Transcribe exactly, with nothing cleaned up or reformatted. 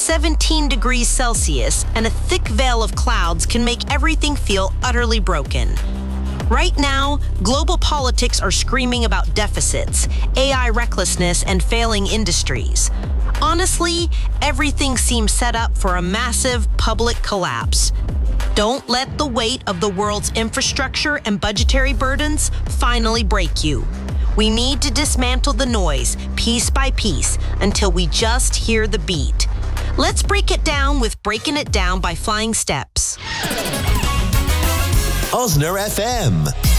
seventeen degrees Celsius and a thick veil of clouds can make everything feel utterly broken. Right now, global politics are screaming about deficits, A I recklessness, and failing industries. Honestly, everything seems set up for a massive public collapse. Don't let the weight of the world's infrastructure and budgetary burdens finally break you. We need to dismantle the noise, piece by piece, until we just hear the beat. Let's break it down with Breaking It Down by Flying Steps. Osner F M.